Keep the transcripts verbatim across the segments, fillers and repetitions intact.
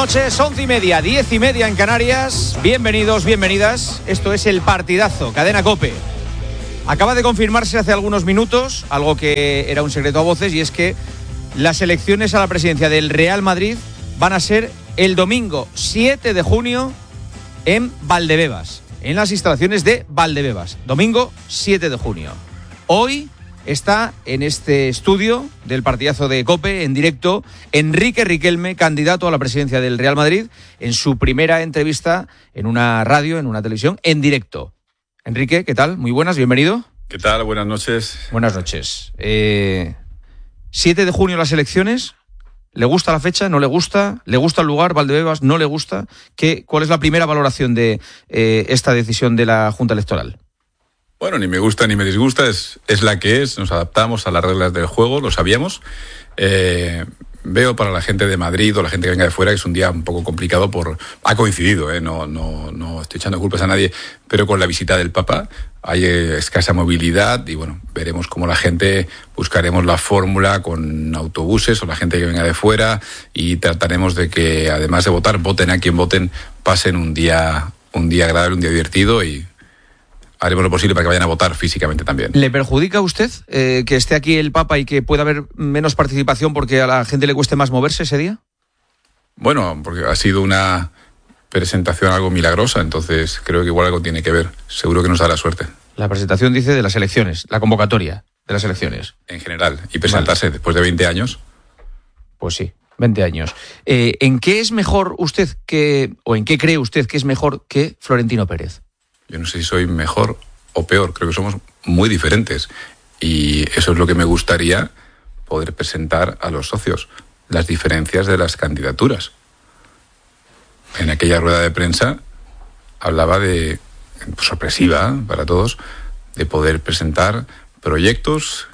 noches, once y media, diez y media en Canarias. Bienvenidos, bienvenidas. Esto es El Partidazo, Cadena COPE. Acaba de confirmarse hace algunos minutos algo que era un secreto a voces, y es que las elecciones a la presidencia del Real Madrid van a ser el domingo siete de junio en Valdebebas, en las instalaciones de Valdebebas. Domingo siete de junio. Hoy está en este estudio del Partidazo de COPE, en directo, Enrique Riquelme, candidato a la presidencia del Real Madrid, en su primera entrevista en una radio, en una televisión, en directo. Enrique, ¿qué tal? Muy buenas, bienvenido. ¿Qué tal? Buenas noches. Buenas noches. Eh, siete de junio las elecciones. ¿Le gusta la fecha? ¿No le gusta? ¿Le gusta el lugar, Valdebebas? ¿No le gusta? ¿Qué, ¿Cuál es la primera valoración de eh, esta decisión de la Junta Electoral? Bueno, ni me gusta ni me disgusta, es, es la que es, nos adaptamos a las reglas del juego, lo sabíamos. Eh, veo para la gente de Madrid o la gente que venga de fuera que es un día un poco complicado por... Ha coincidido, eh, no, no, no estoy echando culpas a nadie, pero con la visita del Papa hay eh, escasa movilidad y bueno, veremos cómo la gente, buscaremos la fórmula con autobuses o la gente que venga de fuera y trataremos de que, además de votar, voten a quien voten, pasen un día, un día agradable, un día divertido y... haremos lo posible para que vayan a votar físicamente también. ¿Le perjudica a usted eh, que esté aquí el Papa y que pueda haber menos participación porque a la gente le cueste más moverse ese día? Bueno, porque ha sido una presentación algo milagrosa, entonces creo que igual algo tiene que ver. Seguro que nos da la suerte. La presentación dice de las elecciones, la convocatoria de las elecciones. En general, y presentarse vale. Después de veinte años. Pues sí, veinte años. Eh, ¿En qué es mejor usted que, o en qué cree usted que es mejor que Florentino Pérez? Yo no sé si soy mejor o peor, creo que somos muy diferentes y eso es lo que me gustaría poder presentar a los socios, las diferencias de las candidaturas. En aquella rueda de prensa hablaba de, sorpresiva para todos, de poder presentar proyectos,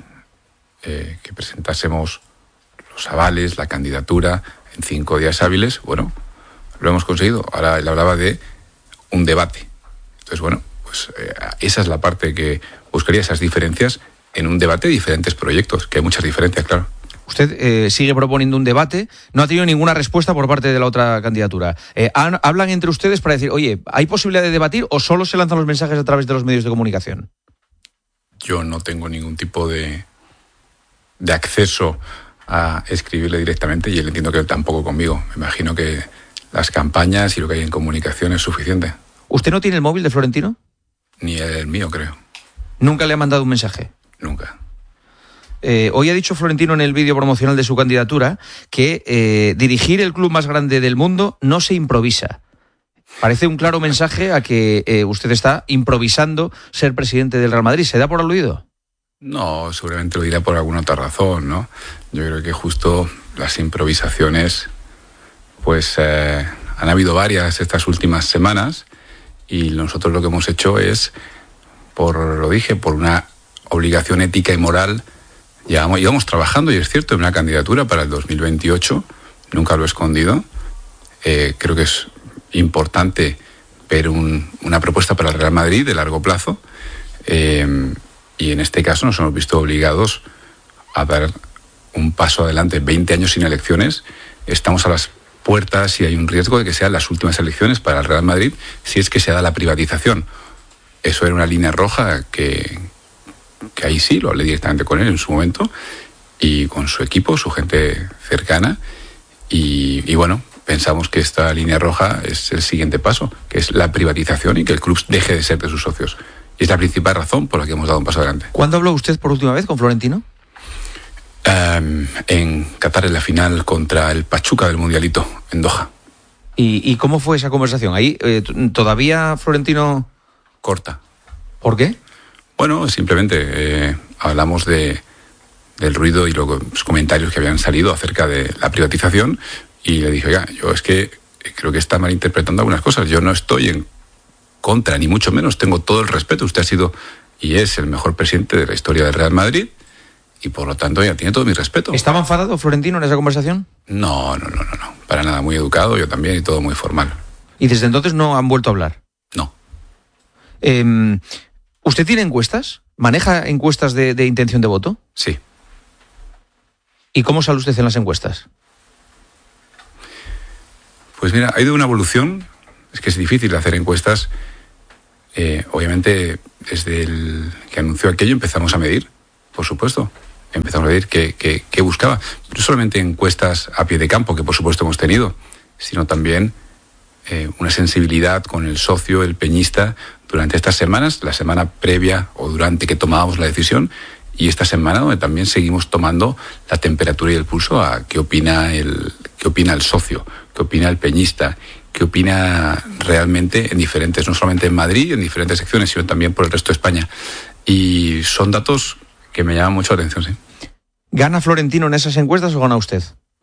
eh, que presentásemos los avales, la candidatura en cinco días hábiles. Bueno, lo hemos conseguido. Ahora él hablaba de un debate. Entonces, bueno, pues eh, esa es la parte que buscaría, esas diferencias en un debate de diferentes proyectos, que hay muchas diferencias, claro. Usted eh, sigue proponiendo un debate, no ha tenido ninguna respuesta por parte de la otra candidatura. Eh, han, ¿Hablan entre ustedes para decir, oye, ¿hay posibilidad de debatir o solo se lanzan los mensajes a través de los medios de comunicación? Yo no tengo ningún tipo de, de acceso a escribirle directamente y él entiendo que él tampoco conmigo. Me imagino que las campañas y lo que hay en comunicación es suficiente. ¿Usted no tiene el móvil de Florentino? Ni el mío, creo. ¿Nunca le ha mandado un mensaje? Nunca. Eh, hoy ha dicho Florentino en el vídeo promocional de su candidatura que eh, dirigir el club más grande del mundo no se improvisa. Parece un claro mensaje a que eh, usted está improvisando ser presidente del Real Madrid. ¿Se da por aludido? No, seguramente lo dirá por alguna otra razón, ¿no? Yo creo que justo las improvisaciones, pues eh, han habido varias estas últimas semanas. Y nosotros lo que hemos hecho es, por lo dije, por una obligación ética y moral, llevamos, íbamos trabajando, y es cierto, en una candidatura para el dos mil veintiocho, nunca lo he escondido. Eh, creo que es importante ver un, una propuesta para el Real Madrid de largo plazo, eh, y en este caso nos hemos visto obligados a dar un paso adelante. veinte años sin elecciones, estamos a las puertas y hay un riesgo de que sean las últimas elecciones para el Real Madrid si es que se da la privatización. Eso era una línea roja que, que ahí sí, lo hablé directamente con él en su momento y con su equipo, su gente cercana y, y bueno, pensamos que esta línea roja es el siguiente paso, que es la privatización y que el club deje de ser de sus socios. Y es la principal razón por la que hemos dado un paso adelante. ¿Cuándo habló usted por última vez con Florentino? Um, en Qatar, en la final contra el Pachuca del Mundialito, en Doha. ¿Y, y cómo fue esa conversación? ¿Ahí eh, todavía Florentino...? Corta. ¿Por qué? Bueno, simplemente eh, hablamos de, del ruido y los comentarios que habían salido acerca de la privatización y le dije, oiga, yo es que creo que está malinterpretando algunas cosas. Yo no estoy en contra, ni mucho menos, tengo todo el respeto. Usted ha sido y es el mejor presidente de la historia del Real Madrid. Y por lo tanto ya tiene todo mi respeto. ¿Estaba enfadado Florentino en esa conversación? No, no, no, no, no. Para nada, muy educado, yo también, y todo muy formal. ¿Y desde entonces no han vuelto a hablar? No. Eh, ¿Usted tiene encuestas? ¿Maneja encuestas de, de intención de voto? Sí. ¿Y cómo sale usted en las encuestas? Pues mira, ha ido una evolución. Es que es difícil hacer encuestas. Eh, obviamente, desde el que anunció aquello empezamos a medir, por supuesto. Empezamos a medir qué, qué, qué buscaba. No solamente encuestas a pie de campo, que por supuesto hemos tenido, sino también eh, una sensibilidad con el socio, el peñista, durante estas semanas, la semana previa o durante que tomábamos la decisión, y esta semana donde también seguimos tomando la temperatura y el pulso a qué opina el, qué opina el socio, qué opina el peñista, qué opina realmente en diferentes, no solamente en Madrid, en diferentes secciones, sino también por el resto de España. Y son datos que me llaman mucho la atención, sí. ¿Gana Florentino en esas encuestas o gana usted?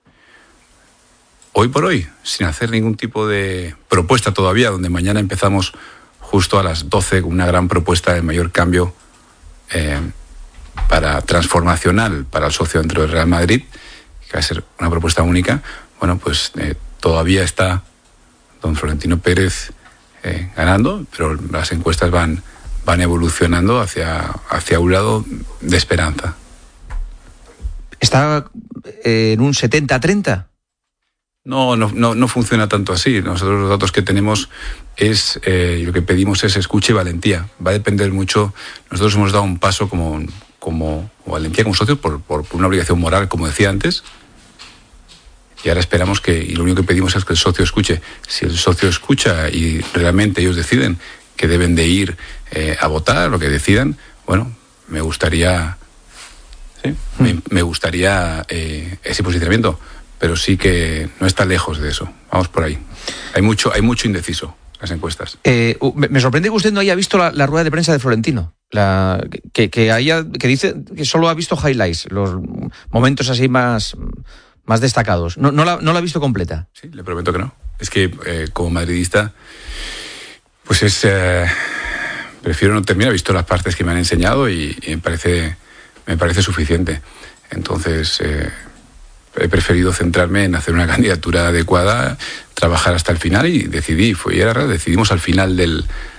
Hoy por hoy, sin hacer ningún tipo de propuesta todavía, donde mañana empezamos justo a las doce con una gran propuesta de mayor cambio eh, para transformacional para el socio dentro del Real Madrid, que va a ser una propuesta única. Bueno, pues eh, todavía está don Florentino Pérez eh, ganando, pero las encuestas van, van evolucionando hacia, hacia un lado de esperanza. ¿Está eh, en un setenta treinta? No, no, no, no funciona tanto así. Nosotros los datos que tenemos es, eh, lo que pedimos es escucha y valentía. Va a depender mucho. Nosotros hemos dado un paso como, como, como valentía como socios por, por, por una obligación moral, como decía antes. Y ahora esperamos que, y lo único que pedimos es que el socio escuche. Si el socio escucha y realmente ellos deciden que deben de ir eh, a votar, lo que decidan, bueno, me gustaría, ¿sí? Mm. me, me gustaría eh, ese posicionamiento. Pero sí que no está lejos de eso. Vamos por ahí. Hay mucho, hay mucho indeciso en las encuestas. Eh, me sorprende que usted no haya visto la, la rueda de prensa de Florentino. La, que, que, haya, que dice que solo ha visto highlights, los momentos así más, más destacados. No, no, la, no la ha visto completa. Sí, le prometo que no. Es que eh, como madridista, pues es... Eh, prefiero no terminar. He visto las partes que me han enseñado y, y me parece, me parece suficiente. Entonces... Eh, He preferido centrarme en hacer una candidatura adecuada, trabajar hasta el final y decidí, fue, y era, decidimos al final del,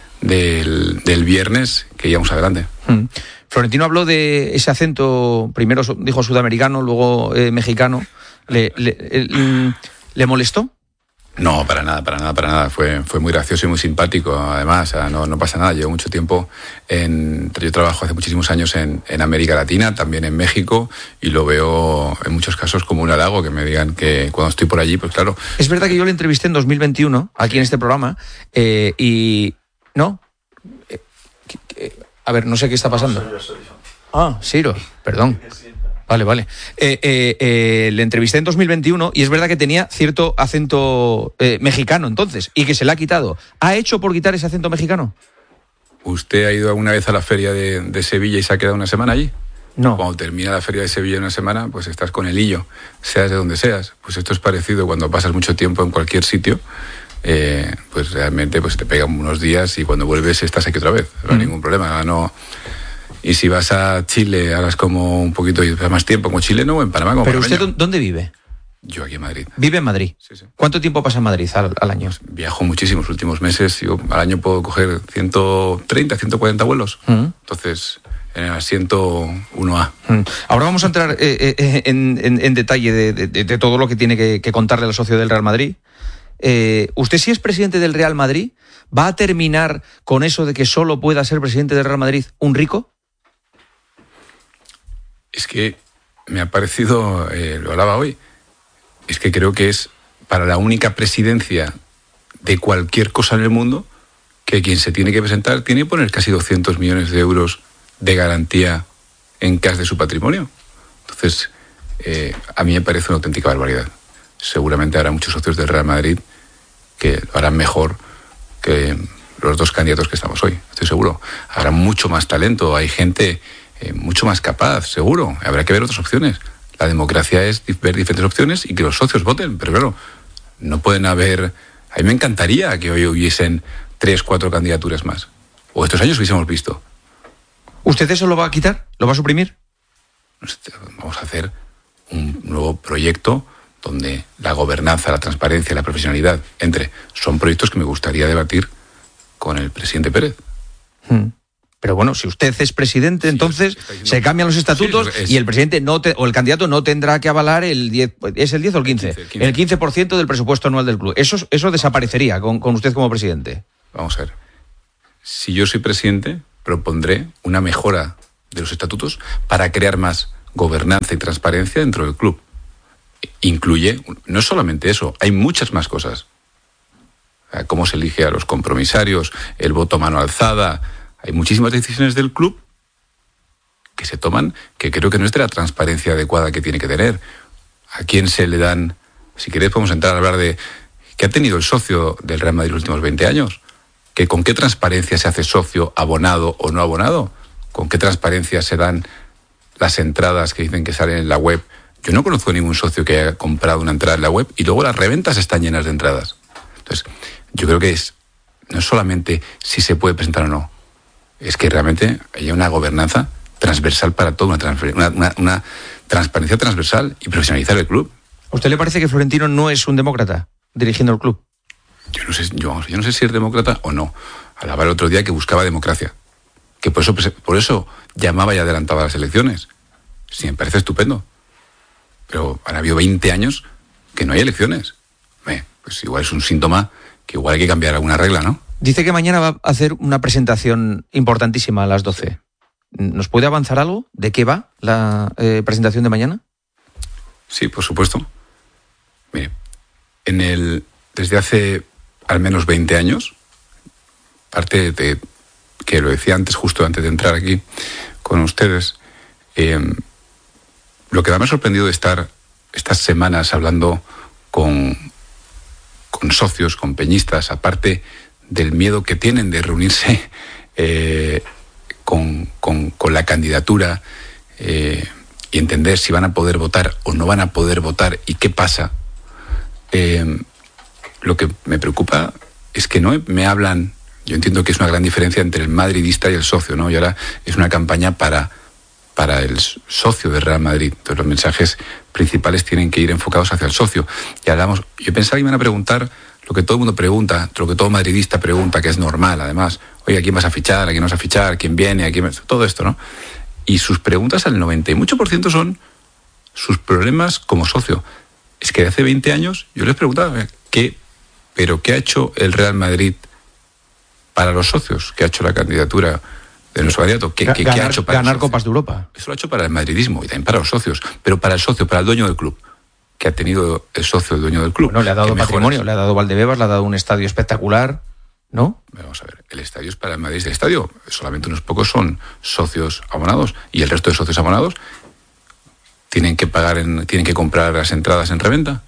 del, del viernes que íbamos adelante. Hmm. Florentino habló de ese acento, primero dijo sudamericano, luego eh, mexicano. ¿Le, le, le, ¿Le molestó? No, para nada, para nada, para nada. Fue, fue muy gracioso y muy simpático, además. O sea, no, no pasa nada. Llevo mucho tiempo en... Yo trabajo hace muchísimos años en, en América Latina, también en México, y lo veo en muchos casos como un halago, que me digan que cuando estoy por allí, pues claro. Es verdad que yo le entrevisté en dos mil veintiuno, aquí en este programa, eh, y... ¿No? Eh, eh, a ver, no sé qué está pasando. No, soy yo, soy yo. Ah, Ciro, perdón. Vale, vale. Eh, eh, eh, le entrevisté en dos mil veintiuno y es verdad que tenía cierto acento eh, mexicano entonces, y que se le ha quitado. ¿Ha hecho por quitar ese acento mexicano? ¿Usted ha ido alguna vez a la feria de, de Sevilla y se ha quedado una semana allí? No. Cuando termina la feria de Sevilla una semana, pues estás con el hillo, seas de donde seas. Pues esto es parecido cuando pasas mucho tiempo en cualquier sitio, eh, pues realmente pues te pegan unos días y cuando vuelves estás aquí otra vez. No hay mm. ningún problema, no... Y si vas a Chile, harás como un poquito más tiempo como chileno o en Panamá como ¿Pero panameño. usted dónde vive? Yo aquí en Madrid. ¿Vive en Madrid? Sí, sí. ¿Cuánto tiempo pasa en Madrid al, al año? Pues viajo muchísimo los últimos meses. Yo al año puedo coger ciento treinta, ciento cuarenta vuelos. Uh-huh. Entonces, en el asiento uno A. Uh-huh. Ahora vamos a entrar eh, eh, en, en, en detalle de, de, de todo lo que tiene que, que contarle al socio del Real Madrid. Eh, ¿Usted, si es presidente del Real Madrid, va a terminar con eso de que solo pueda ser presidente del Real Madrid un rico? Es que me ha parecido, eh, lo hablaba hoy, es que creo que es para la única presidencia de cualquier cosa en el mundo que quien se tiene que presentar tiene que poner casi doscientos millones de euros de garantía en cash de su patrimonio. Entonces, eh, a mí me parece una auténtica barbaridad. Seguramente habrá muchos socios del Real Madrid que lo harán mejor que los dos candidatos que estamos hoy, estoy seguro. Habrá mucho más talento, hay gente... Eh, mucho más capaz, seguro. Habrá que ver otras opciones. La democracia es ver diferentes opciones y que los socios voten, pero claro, no pueden haber... A mí me encantaría que hoy hubiesen tres, cuatro candidaturas más. O estos años hubiésemos visto. ¿Usted eso lo va a quitar? ¿Lo va a suprimir? Vamos a hacer un nuevo proyecto donde la gobernanza, la transparencia, la profesionalidad entre. Son proyectos que me gustaría debatir con el presidente Pérez. Hmm. Pero bueno, si usted es presidente, sí, entonces se cambian los estatutos, sí, es, y el presidente no te, o el candidato no tendrá que avalar el diez, ¿es el diez o el quince? El quince, el quince. El quince por ciento del presupuesto anual del club. Eso, eso desaparecería con, con usted como presidente. Vamos a ver. Si yo soy presidente, propondré una mejora de los estatutos para crear más gobernanza y transparencia dentro del club. Incluye, no solamente eso, hay muchas más cosas. Cómo se elige a los compromisarios, el voto a mano alzada. Hay muchísimas decisiones del club que se toman que creo que no es de la transparencia adecuada que tiene que tener. ¿A quién se le dan? Si queréis podemos entrar a hablar de qué ha tenido el socio del Real Madrid los últimos veinte años. ¿Que con qué transparencia se hace socio, abonado o no abonado? ¿Con qué transparencia se dan las entradas que dicen que salen en la web? Yo no conozco ningún socio que haya comprado una entrada en la web y luego las reventas están llenas de entradas. Entonces, yo creo que es no solamente si se puede presentar o no, es que realmente haya una gobernanza transversal para todo, una, transfer- una, una, una transparencia transversal y profesionalizar el club. ¿A usted le parece que Florentino no es un demócrata dirigiendo el club? Yo no sé, yo, yo no sé si es demócrata o no. Hablaba el otro día que buscaba democracia, que por eso, por eso llamaba y adelantaba las elecciones. Sí, me parece estupendo. Pero han habido veinte años que no hay elecciones. Eh, pues igual es un síntoma que igual hay que cambiar alguna regla, ¿no? Dice que mañana va a hacer una presentación importantísima a las doce. ¿Nos puede avanzar algo? ¿De qué va la eh, presentación de mañana? Sí, por supuesto. Mire, en el, desde hace al menos veinte años, parte de, que lo decía antes, justo antes de entrar aquí con ustedes, eh, lo que más me ha sorprendido de estar estas semanas hablando con, con socios, con peñistas, aparte del miedo que tienen de reunirse eh, con, con, con la candidatura eh, y entender si van a poder votar o no van a poder votar y qué pasa, eh, lo que me preocupa es que no me hablan. Yo entiendo que es una gran diferencia entre el madridista y el socio, ¿no? Y ahora es una campaña para, para el socio de Real Madrid. Entonces los mensajes principales tienen que ir enfocados hacia el socio. Y hablamos, yo pensaba que iban a preguntar lo que todo el mundo pregunta, lo que todo madridista pregunta, que es normal, además. Oye, ¿a quién vas a fichar? ¿A quién no vas a fichar? ¿Quién viene? ¿A quién? Todo esto, ¿no? Y sus preguntas al noventa y mucho por ciento son sus problemas como socio. Es que hace veinte años yo les preguntaba, ¿qué, pero qué ha hecho el Real Madrid para los socios? ¿Qué ha hecho la candidatura de nuestro candidato? ¿Qué, ganar, qué, ¿qué ha hecho para ganar Copas de Europa? Eso lo ha hecho para el madridismo y también para los socios, pero para el socio, para el dueño del club. Que ha tenido el socio, el dueño del club. Bueno, le ha dado patrimonio, le ha dado Valdebebas, le ha dado un estadio espectacular, ¿no? Vamos a ver, el estadio es para el Madrid. El estadio, solamente unos pocos son socios abonados y el resto de socios abonados tienen que pagar, en, tienen que comprar las entradas en reventa,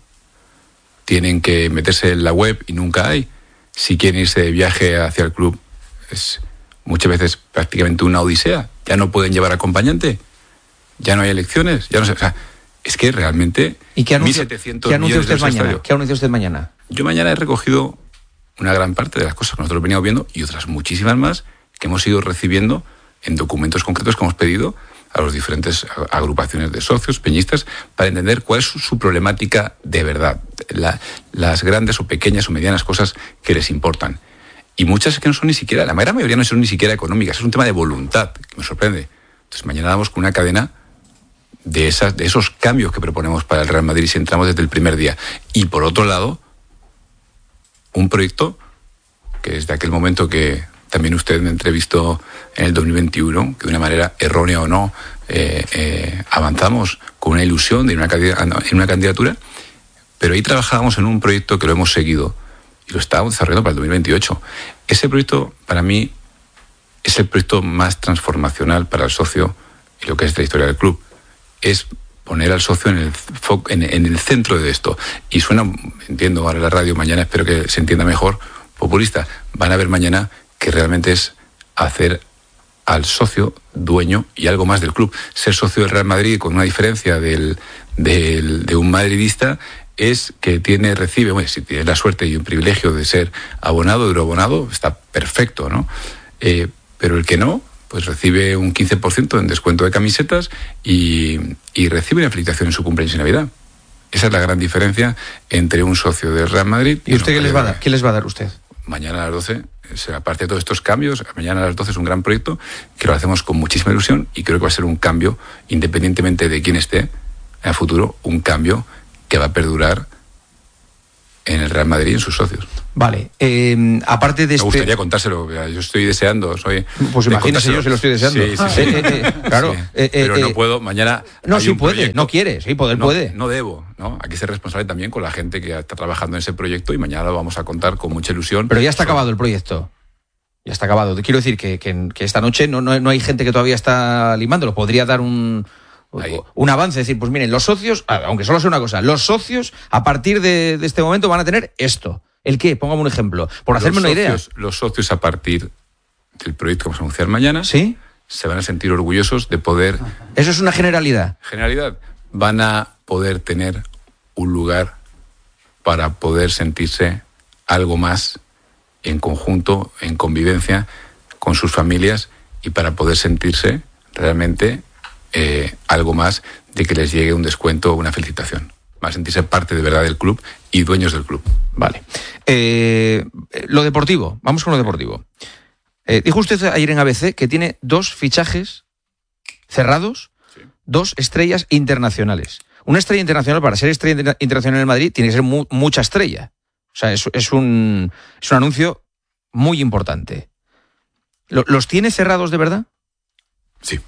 tienen que meterse en la web y nunca hay. Si quieren irse de viaje hacia el club, es muchas veces prácticamente una odisea. Ya no pueden llevar acompañante, ya no hay elecciones, ya no sé, o sea, es que realmente... ¿Y qué anuncia, ¿qué anuncia usted mañana? ¿Qué anuncia usted mañana? Yo mañana he recogido una gran parte de las cosas que nosotros veníamos viendo y otras muchísimas más que hemos ido recibiendo en documentos concretos que hemos pedido a las diferentes agrupaciones de socios, peñistas, para entender cuál es su, su problemática de verdad, la, las grandes o pequeñas o medianas cosas que les importan. Y muchas que no son ni siquiera, la gran mayoría no son ni siquiera económicas, es un tema de voluntad, que me sorprende. Entonces mañana damos con una cadena de, esas, de esos cambios que proponemos para el Real Madrid si entramos desde el primer día. Y por otro lado, un proyecto que desde aquel momento que también usted me entrevistó en el dos mil veintiuno, que de una manera errónea o no, eh, eh, avanzamos con una ilusión de una, en una candidatura, pero ahí trabajábamos en un proyecto que lo hemos seguido y lo estábamos desarrollando para el dos mil veintiocho. Ese proyecto, para mí, es el proyecto más transformacional para el socio y lo que es la historia del club. Es poner al socio en el, en, en el centro de esto. Y suena, entiendo ahora la radio, mañana espero que se entienda mejor, populista. Van a ver mañana que realmente es hacer al socio dueño y algo más del club. Ser socio del Real Madrid con una diferencia del, del, de un madridista es que tiene, recibe, bueno, si tiene la suerte y un privilegio de ser abonado, euroabonado, está perfecto, ¿no? Eh, pero el que no, pues recibe un quince por ciento en descuento de camisetas y, y recibe una felicitación en su cumpleaños y Navidad. Esa es la gran diferencia entre un socio del Real Madrid... ¿Y usted qué les va a dar? ¿Qué les va a dar usted? Mañana a las doce aparte de todos estos cambios, mañana a las doce es un gran proyecto que lo hacemos con muchísima ilusión y creo que va a ser un cambio, independientemente de quién esté en el futuro, un cambio que va a perdurar en el Real Madrid y en sus socios. Vale, eh, aparte de Me este... gustaría contárselo, yo estoy deseando, soy... Pues imagínese, yo se lo estoy deseando. Sí, sí, sí. Eh, eh, eh, claro. Sí, eh, pero eh, no puedo, mañana... No, sí puede, proyecto, no quiere, sí, poder no, puede. No debo, ¿no? Hay que ser responsable también con la gente que está trabajando en ese proyecto y mañana lo vamos a contar con mucha ilusión. Pero ya está acabado el proyecto. Ya está acabado. Quiero decir que, que, que esta noche no, no, no hay gente que todavía está limándolo. Podría dar un... Ahí. Un avance, decir, pues miren, los socios, aunque solo sea una cosa, los socios a partir de, de este momento van a tener esto. ¿El qué? Póngame un ejemplo, por los hacerme una socios, idea. Los socios a partir del proyecto que vamos a anunciar mañana, ¿sí? Se van a sentir orgullosos de poder... Eso es una generalidad. Generalidad. Van a poder tener un lugar para poder sentirse algo más en conjunto, en convivencia con sus familias y para poder sentirse realmente... Eh, algo más de que les llegue un descuento o una felicitación. Van a sentirse parte de verdad del club y dueños del club. Vale. Eh, lo deportivo, vamos con lo deportivo. Eh, dijo usted ayer en A B C que tiene dos fichajes cerrados, sí. Dos estrellas internacionales. Una estrella internacional, para ser estrella internacional en el Madrid, tiene que ser mu- mucha estrella. O sea, es, es, un, es un anuncio muy importante. ¿Los tiene cerrados de verdad? Sí.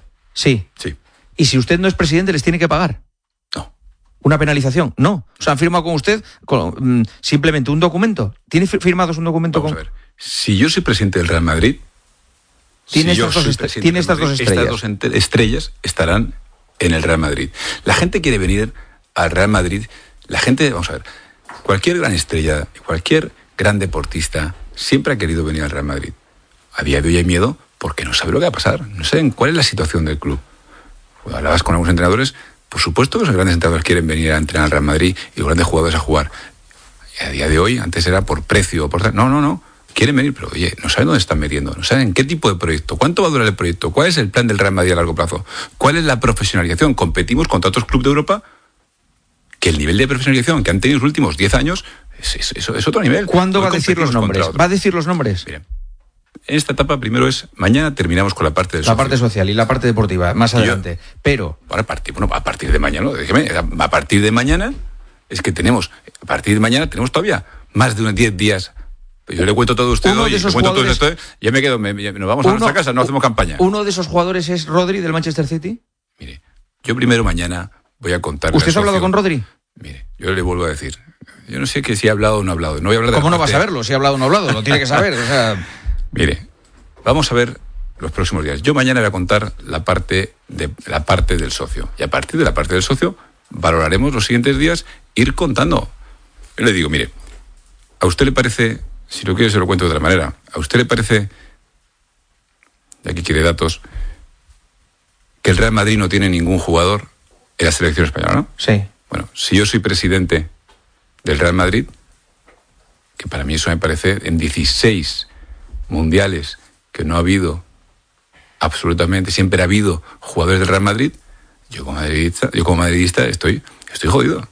Sí. Sí. ¿Y si usted no es presidente, les tiene que pagar? No. ¿Una penalización? No. O sea, han firmado con usted con, mm, simplemente un documento. ¿Tiene firmados un documento? Vamos con...? a ver. Si yo soy presidente del Real Madrid, ¿Tiene, si estas, dos, est- ¿tiene estas Madrid, dos estrellas? Estas dos ent- estrellas estarán en el Real Madrid. La gente quiere venir al Real Madrid. La gente, vamos a ver, cualquier gran estrella, cualquier gran deportista, siempre ha querido venir al Real Madrid. A día de hoy hay miedo porque no sabe lo que va a pasar, no saben cuál es la situación del club. Cuando hablabas con algunos entrenadores, por supuesto que los grandes entrenadores quieren venir a entrenar al Real Madrid y los grandes jugadores a jugar. Y a día de hoy, antes era por precio, por... no, no, no, quieren venir, pero oye, no saben dónde están metiendo, no saben qué tipo de proyecto, cuánto va a durar el proyecto, cuál es el plan del Real Madrid a largo plazo, cuál es la profesionalización. Competimos contra otros clubes de Europa que el nivel de profesionalización que han tenido en los últimos diez años es, es, es, es otro nivel. ¿Cuándo va a decir los nombres? ¿Va a decir los nombres? Miren. En esta etapa primero es, mañana terminamos con la parte del La parte social y la parte deportiva, más adelante. Yo, Pero... Bueno, a partir, bueno, a partir de mañana, déjeme, a partir de mañana, es que tenemos, a partir de mañana tenemos todavía más de unos diez días. Yo le cuento todo a usted hoy, le cuento todo esto, ya me quedo, me, me, nos vamos uno, a nuestra casa, no hacemos campaña. ¿Uno de esos jugadores es Rodri del Manchester City? Mire, yo primero mañana voy a contar... ¿Usted ha hablado con Rodri? Mire, yo le vuelvo a decir, yo no sé que si ha hablado o no ha hablado. No voy a hablar de ¿Cómo no parte... va a saberlo? Si ha hablado o no ha hablado, lo tiene que saber, o sea... Mire, vamos a ver los próximos días. Yo mañana voy a contar la parte, de, la parte del socio. Y a partir de la parte del socio valoraremos los siguientes días ir contando. Yo le digo, mire, ¿a usted le parece, si lo quiere se lo cuento de otra manera, ¿a usted le parece, y aquí quiere datos, que el Real Madrid no tiene ningún jugador en la selección española, no? Sí. Bueno, si yo soy presidente del Real Madrid, que para mí eso me parece en dieciséis mundiales que no ha habido absolutamente, siempre ha habido jugadores del Real Madrid, yo como madridista, yo como madridista estoy, estoy jodido.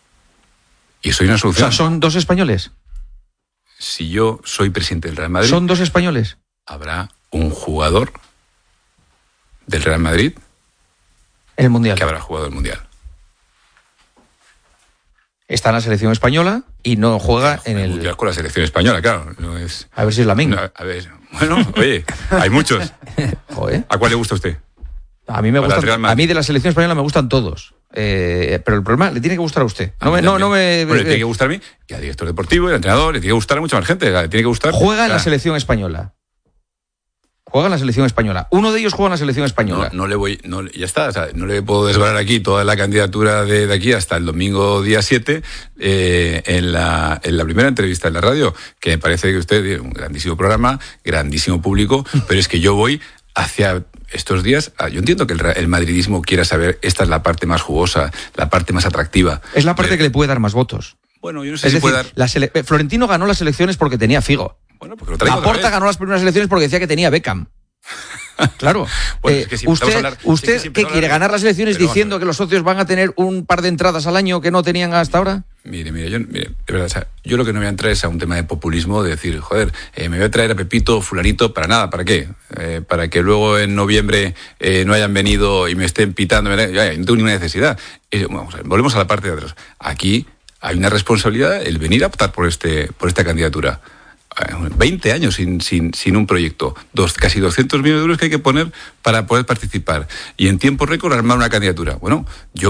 Y soy una solución. O sea, ¿son dos españoles? Si yo soy presidente del Real Madrid... ¿Son dos españoles? Habrá un jugador del Real Madrid... En el Mundial. Que habrá jugado el Mundial. Está en la selección española y no juega en el... Mundial con la selección española, claro. No es... A ver si es la misma. No, a ver, bueno, oye, hay muchos. Joder. ¿A cuál le gusta a usted? A mí me gustan, a mí de la selección española me gustan todos. Eh, pero el problema le tiene que gustar a usted. No, me, no, no me. Bueno, le tiene que gustar a mí, y al director deportivo, y al entrenador, le tiene que gustar a mucha más gente. Le tiene que gustar. Juega en la selección española. Juega en la selección española. Uno de ellos juega en la selección española. No, no le voy, no, ya está, o sea, no le puedo desvelar aquí toda la candidatura de, de aquí hasta el domingo día siete, eh, en, la, en la primera entrevista en la radio, que me parece que usted tiene un grandísimo programa, grandísimo público, pero es que yo voy hacia estos días, yo entiendo que el, el madridismo quiera saber, esta es la parte más jugosa, la parte más atractiva. Es la parte de... que le puede dar más votos. Bueno, yo no sé es si decir, puede dar... la sele... Florentino ganó las elecciones porque tenía Figo. Bueno, porque lo traigo Laporta ganó las primeras elecciones porque decía que tenía Beckham. Claro. Bueno, eh, es que si usted, hablar, usted es que ¿qué quiere? ¿Ganar las elecciones diciendo que los socios van a tener un par de entradas al año que no tenían hasta ahora? Mire, mire, yo, mire, de verdad, o sea, yo lo que no voy a entrar es a un tema de populismo, de decir, joder, eh, me voy a traer a Pepito, fulanito, para nada, ¿para qué? Eh, para que luego en noviembre eh, no hayan venido y me estén pitando, me, yo, yo no tengo ninguna necesidad. Eh, vamos a ver, volvemos a la parte de atrás. Aquí hay una responsabilidad el venir a optar por este, por esta candidatura. veinte años sin, sin, sin un proyecto, Dos, casi doscientos millones de euros que hay que poner para poder participar y en tiempo récord armar una candidatura. Bueno, yo